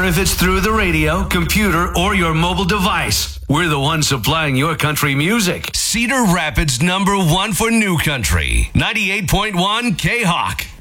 matter if it's through the radio, computer, or your mobile device. We're the ones supplying your country music. Cedar Rapids #1 for new country. 98.1 K-Hawk.